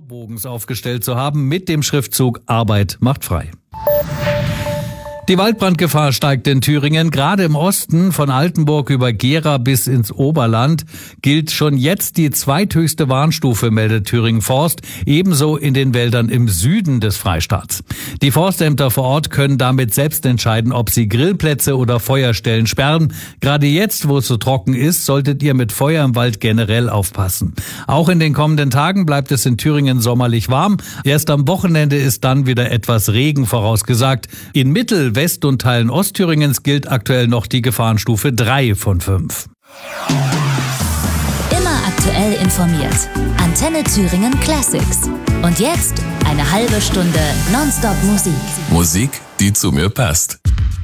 Torbogens aufgestellt zu haben mit dem Schriftzug Arbeit macht frei. Die Waldbrandgefahr steigt in Thüringen. Gerade im Osten von Altenburg über Gera bis ins Oberland gilt schon jetzt die zweithöchste Warnstufe, meldet Thüringen Forst, ebenso in den Wäldern im Süden des Freistaats. Die Forstämter vor Ort können damit selbst entscheiden, ob sie Grillplätze oder Feuerstellen sperren. Gerade jetzt, wo es so trocken ist, solltet ihr mit Feuer im Wald generell aufpassen. Auch in den kommenden Tagen bleibt es in Thüringen sommerlich warm. Erst am Wochenende ist dann wieder etwas Regen vorausgesagt. In Mittel-, West- und Teilen Ostthüringens gilt aktuell noch die Gefahrenstufe 3 von 5. Immer aktuell informiert. Antenne Thüringen Classics. Und jetzt eine halbe Stunde Nonstop Musik. Musik, die zu mir passt.